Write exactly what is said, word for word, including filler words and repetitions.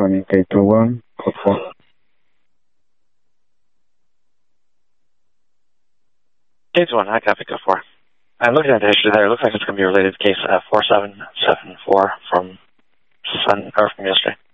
Tony K two one, code four. K two one, I copy, code four. I'm looking at the history there. It looks like it's going to be related to case uh, four seven seven four from, sun, or from yesterday.